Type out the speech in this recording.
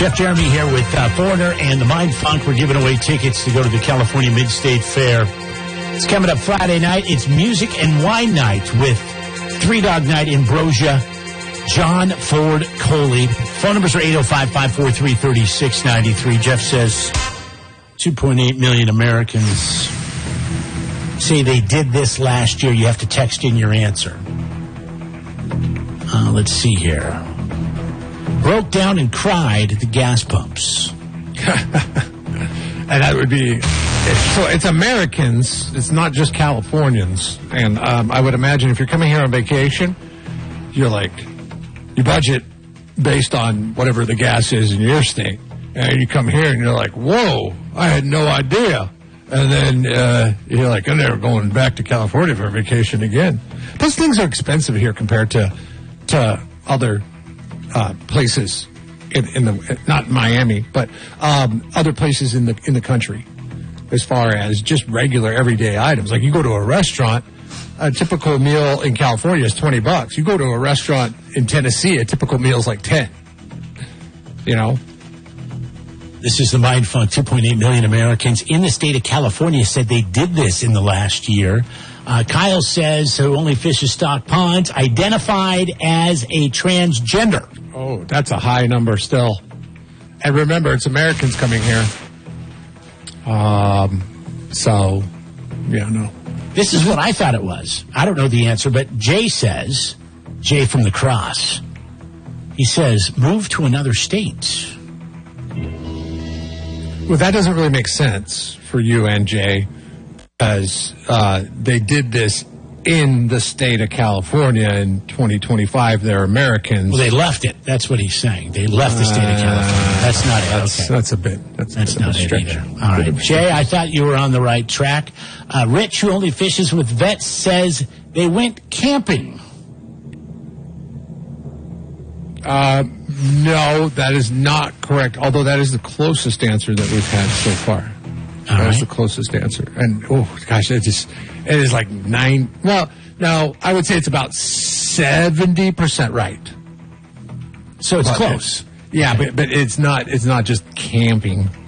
Jeff Jeremy here with Foreigner and the Mind Funk. We're giving away tickets to go to the California Mid-State Fair. It's coming up Friday night. It's music and wine night with Three Dog Night in Brosia. John Ford Coley. Phone numbers are 805-543-3693. Jeff says 2.8 million Americans say they did this last year. You have to text in your answer. Let's see here. Broke down and cried at the gas pumps. And that would be... So it's Americans. It's not just Californians. And I would imagine if you're coming here on vacation, you're like... You budget based on whatever the gas is in your state. And you come here and you're like, whoa, I had no idea. And then you're like, I'm never going back to California for a vacation again. Plus, things are expensive here compared to other places in the not Miami, but other places in the country, as far as just regular everyday items. Like you go to a restaurant, a typical meal in California is $20. You go to a restaurant in Tennessee, a typical meal is like $10. You know. This is the Mind Funk. 2.8 million Americans in the state of California said they did this in the last year. Kyle says, who only fishes stock ponds, identified as a transgender. Oh, that's a high number still. And remember, it's Americans coming here. So, yeah, no. This is what I thought it was. I don't know the answer, but Jay says, Jay from the Cross, he says, move to another state. Well, that doesn't really make sense for you and Jay, because they did this in the state of California in 2025. They're Americans. Well, they left it. That's what he's saying. They left the state of California. That's not it. Okay. That's a bit. That's not it either. All right. Jay, I thought you were on the right track. Rich, who only fishes with vets, says they went camping. No, that is not correct. Although that is the closest answer that we've had so far. That is the closest answer. And, oh, gosh, it is like 9. Well, no, I would say it's about 70% right. So it's close. Yeah, but it's not just camping.